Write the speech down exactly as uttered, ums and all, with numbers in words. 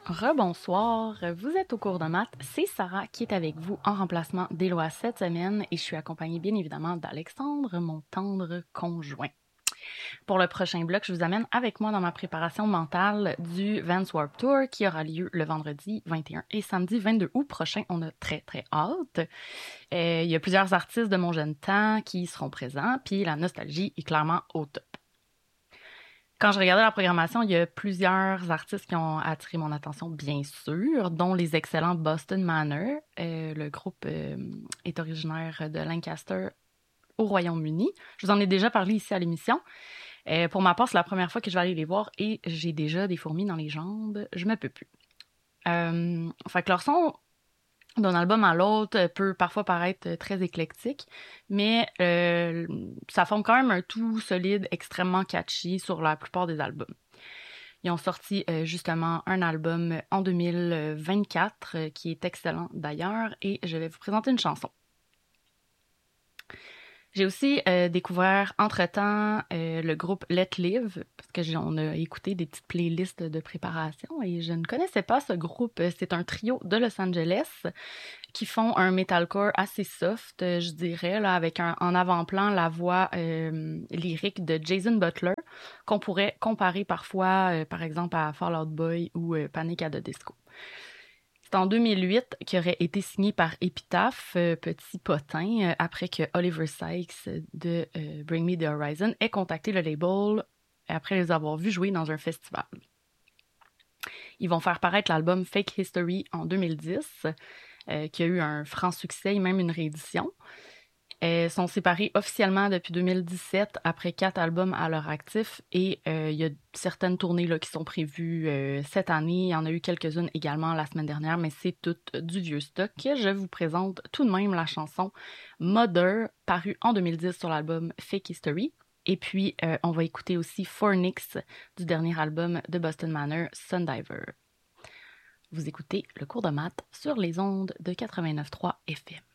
Rebonsoir, vous êtes au cours de maths, c'est Sarah qui est avec vous en remplacement d'Éloi cette semaine et je suis accompagnée bien évidemment d'Alexandre, mon tendre conjoint. Pour le prochain bloc, je vous amène avec moi dans ma préparation mentale du Vans Warped Tour qui aura lieu le vendredi vingt et un et samedi vingt-deux août prochain. On a très très hâte. Euh, il y a plusieurs artistes de mon jeune temps qui seront présents, puis la nostalgie est clairement au top. Quand je regardais la programmation, il y a plusieurs artistes qui ont attiré mon attention, bien sûr, dont les excellents Boston Manor. Euh, le groupe euh, est originaire de Lancaster au Royaume-Uni. Je vous en ai déjà parlé ici à l'émission. Euh, pour ma part, c'est la première fois que je vais aller les voir et j'ai déjà des fourmis dans les jambes. Je me peux plus. Euh, fait que leur son d'un album à l'autre peut parfois paraître très éclectique, mais euh, ça forme quand même un tout solide, extrêmement catchy sur la plupart des albums. Ils ont sorti euh, justement un album en deux mille vingt-quatre euh, qui est excellent d'ailleurs et je vais vous présenter une chanson. J'ai aussi euh, découvert entre-temps euh, le groupe Let Live, parce que j'ai, on a écouté des petites playlists de préparation et je ne connaissais pas ce groupe. C'est un trio de Los Angeles qui font un metalcore assez soft, je dirais, là, avec un, en avant-plan la voix euh, lyrique de Jason Butler, qu'on pourrait comparer parfois, euh, par exemple, à Fall Out Boy ou euh, Panic at the Disco. C'est en deux mille huit qu'il aurait été signé par Epitaph, euh, petit potin, euh, après que Oliver Sykes de euh, Bring Me the Horizon ait contacté le label après les avoir vus jouer dans un festival. Ils vont faire paraître l'album Fake History en deux mille dix, euh, qui a eu un franc succès et même une réédition. Ils sont séparés officiellement depuis deux mille dix-sept, après quatre albums à leur actif, et euh, il y a certaines tournées là, qui sont prévues euh, cette année. Il y en a eu quelques-unes également la semaine dernière, mais c'est tout du vieux stock. Je vous présente tout de même la chanson Mother, parue en deux mille dix sur l'album Fake History. Et puis, euh, on va écouter aussi Fornix du dernier album de Boston Manor, Sundiver. Vous écoutez le cours de maths sur les ondes de quatre-vingt-neuf point trois F M.